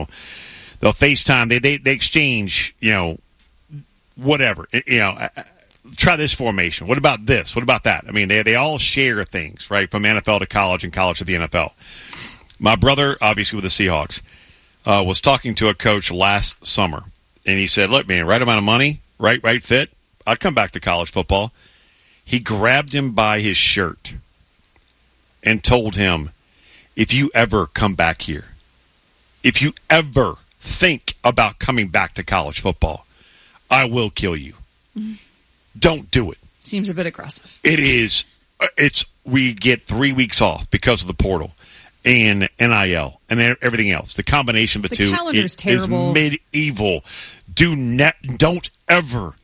they'll FaceTime, they exchange, whatever, try this formation. What about this? What about that? I mean, they all share things, right, from NFL to college and college to the NFL. My brother, obviously with the Seahawks, was talking to a coach last summer, and he said, look, man, right amount of money, right fit, I'd come back to college football. He grabbed him by his shirt and told him, if you ever come back here, if you ever think about coming back to college football, I will kill you. Mm-hmm. Don't do it. Seems a bit aggressive. It is. We get 3 weeks off because of the portal and NIL and everything else. The combination of the two calendar's terrible. Is medieval. Don't ever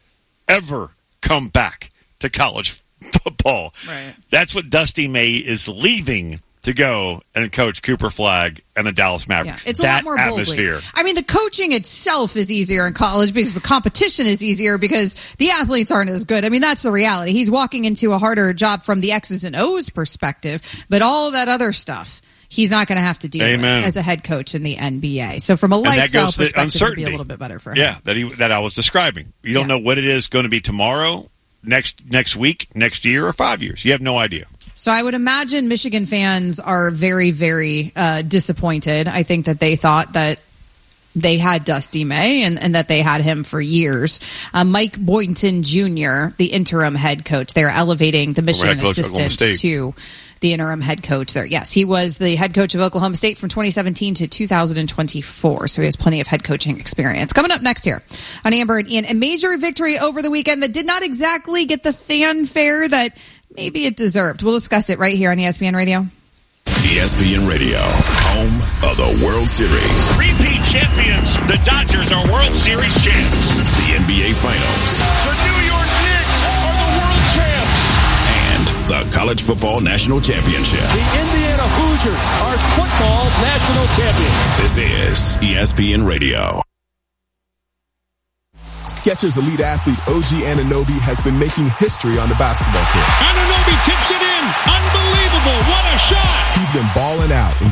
come back to college football. Right. That's what Dusty May is leaving to go and coach Cooper Flagg and the Dallas Mavericks. Yeah, it's that a lot more atmosphere. boldly. I mean, the coaching itself is easier in college because the competition is easier because the athletes aren't as good. I mean, that's the reality. He's walking into a harder job from the X's and O's perspective, but all that other stuff he's not going to have to deal with as a head coach in the NBA. So from a lifestyle perspective, it'd be a little bit better for him. Yeah, that I was describing. You don't know what it is going to be tomorrow, next week, next year, or 5 years. You have no idea. So I would imagine Michigan fans are very, very disappointed. I think that they thought that they had Dusty May and that they had him for years. Mike Boynton Jr., the interim head coach, they're elevating the Michigan assistant to the interim head coach there. Yes, he was the head coach of Oklahoma State from 2017 to 2024, so he has plenty of head coaching experience. Coming up next here on Amber and Ian, a major victory over the weekend that did not exactly get the fanfare that maybe it deserved. We'll discuss it right here on ESPN Radio. ESPN Radio, home of the World Series. Repeat champions, the Dodgers are World Series champs. The NBA Finals. The New York Knicks are the world champs. And the College Football National Championship. The Indiana Hoosiers are football national champions. This is ESPN Radio. Skechers elite athlete OG Anunoby has been making history on the basketball court. Anunoby tips it in. Unbelievable. What a shot. He's been balling out in